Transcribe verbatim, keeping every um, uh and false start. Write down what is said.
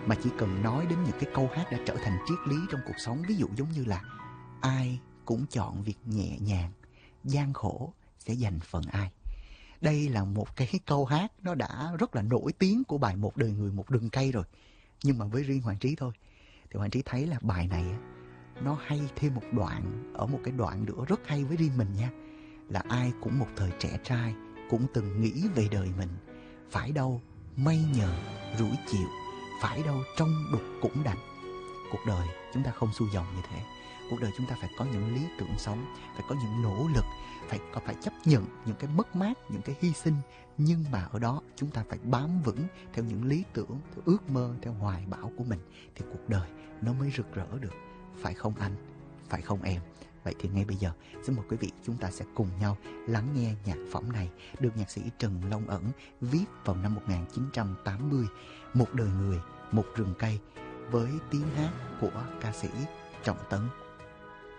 mà chỉ cần nói đến những cái câu hát đã trở thành triết lý trong cuộc sống. Ví dụ giống như là ai cũng chọn việc nhẹ nhàng, gian khổ sẽ dành phần ai. Đây là một cái câu hát nó đã rất là nổi tiếng của bài Một đời người một rừng cây rồi. Nhưng mà với riêng Hoàng Trí thôi thì Hoàng Trí thấy là bài này nó hay thêm một đoạn, ở một cái đoạn nữa rất hay với riêng mình nha. Là ai cũng một thời trẻ trai, cũng từng nghĩ về đời mình. Phải đâu mây nhờ rủi chịu, phải đâu trong đục cũng đành. Cuộc đời chúng ta không xuôi dòng như thế. Cuộc đời chúng ta phải có những lý tưởng sống, phải có những nỗ lực, phải có phải chấp nhận những cái mất mát, những cái hy sinh. Nhưng mà ở đó chúng ta phải bám vững theo những lý tưởng, theo ước mơ, theo hoài bão của mình, thì cuộc đời nó mới rực rỡ được. Phải không anh? Phải không em? Vậy thì ngay bây giờ xin mời quý vị chúng ta sẽ cùng nhau lắng nghe nhạc phẩm này, được nhạc sĩ Trần Long Ẩn viết vào năm một nghìn chín trăm tám mươi, Một đời người, một rừng cây, với tiếng hát của ca sĩ Trọng Tấn.